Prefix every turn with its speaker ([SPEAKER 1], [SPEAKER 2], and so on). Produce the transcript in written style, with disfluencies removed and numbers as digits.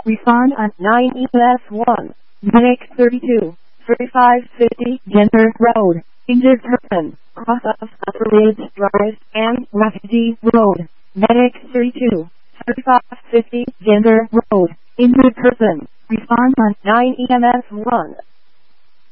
[SPEAKER 1] Respond on 9 EMS1. Medic 32, 3550 Gender Road. Injured person, cross of Upper Ridge Drive and Refugee Road. Medic 32, 3550 Gender Road. Injured person. Respond on 9 EMS1.